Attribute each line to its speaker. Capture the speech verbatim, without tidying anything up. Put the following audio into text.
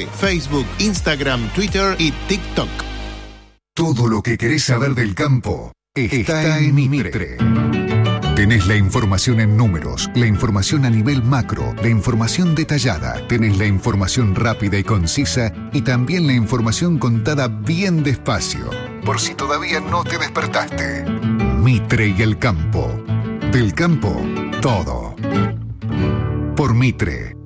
Speaker 1: Mitre, Facebook, Instagram, Twitter y TikTok.
Speaker 2: Todo lo que querés saber del campo está, está en Mitre. Tenés la información en números, la información a nivel macro, la información detallada, tenés la información rápida y concisa y también la información contada bien despacio, por si todavía no te despertaste. Mitre y el campo. Del campo, todo. Por Mitre.